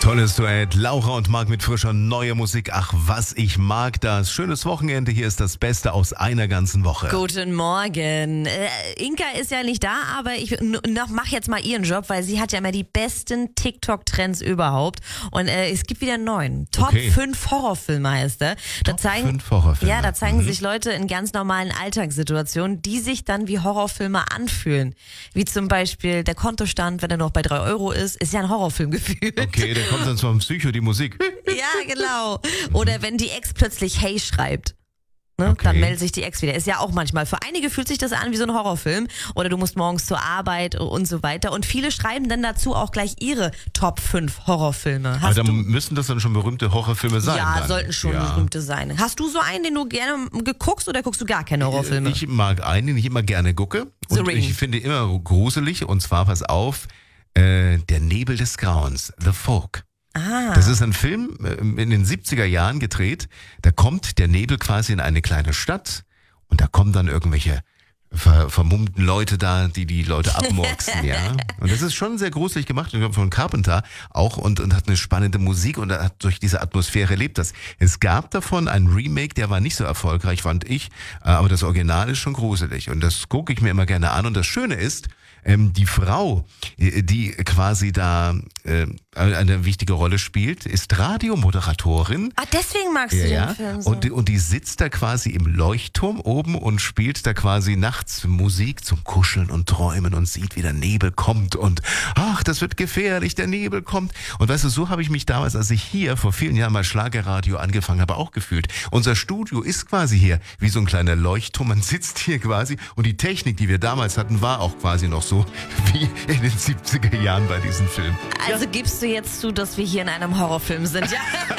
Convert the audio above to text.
Tolles Duett, Laura und Marc mit frischer neuer Musik. Ach, was ich mag das. Schönes Wochenende, hier ist das Beste aus einer ganzen Woche. Guten Morgen. Inka ist ja nicht da, aber ich mache jetzt mal ihren Job, weil sie hat ja immer die besten TikTok-Trends überhaupt. Und es gibt wieder einen neuen. Top 5 Horrorfilme heißt er. Top 5 Horrorfilme. Ja, da zeigen sich Leute in ganz normalen Alltagssituationen, die sich dann wie Horrorfilme anfühlen. Wie zum Beispiel der Kontostand, wenn er noch bei 3 Euro ist ja ein Horrorfilm gefühlt. Okay, der kommt dann zum Psycho, die Musik. Ja, genau. Oder wenn die Ex plötzlich Hey schreibt. Ne? Okay. Dann meldet sich die Ex wieder. Ist ja auch manchmal. Für einige fühlt sich das an wie so ein Horrorfilm. Oder du musst morgens zur Arbeit und so weiter. Und viele schreiben dann dazu auch gleich ihre Top 5 Horrorfilme. Aber dann müssen das dann schon berühmte Horrorfilme sein. Ja, dann. sollten schon berühmte sein. Hast du so einen, den du gerne guckst oder guckst du gar keine Horrorfilme? Ich mag einen, den ich immer gerne gucke. The Und Ring. ich finde immer gruselig. Und zwar, pass auf, Der Nebel des Grauens, The Fog. Ah. Das ist ein Film in den 70er Jahren gedreht. Da kommt der Nebel quasi in eine kleine Stadt und da kommen dann irgendwelche vermummten Leute da, die Leute abmurksen, ja. Und das ist schon sehr gruselig gemacht, ich glaube von Carpenter auch und hat eine spannende Musik und hat durch diese Atmosphäre lebt das. Es gab davon ein Remake, der war nicht so erfolgreich, fand ich, aber das Original ist schon gruselig und das gucke ich mir immer gerne an und das Schöne ist, die Frau, die quasi da eine wichtige Rolle spielt, ist Radiomoderatorin. Ah, deswegen magst du den Film so. Und die sitzt da quasi im Leuchtturm oben und spielt da quasi nachts Musik zum Kuscheln und Träumen und sieht, wie der Nebel kommt und ach, das wird gefährlich, der Nebel kommt. Und weißt du, so habe ich mich damals, als ich hier vor vielen Jahren mal Schlagerradio angefangen habe, auch gefühlt. Unser Studio ist quasi hier wie so ein kleiner Leuchtturm. Man sitzt hier quasi und die Technik, die wir damals hatten, war auch quasi noch so wie in den 70er Jahren bei diesem Film. Also gibst du jetzt zu, dass wir hier in einem Horrorfilm sind, ja?